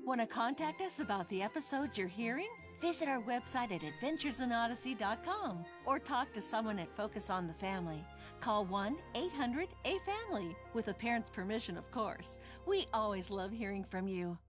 Want to contact us about the episodes you're hearing? Visit our website at adventuresinodyssey.com or talk to someone at Focus on the Family. Call 1-800-A-FAMILY, with a parent's permission, of course. We always love hearing from you.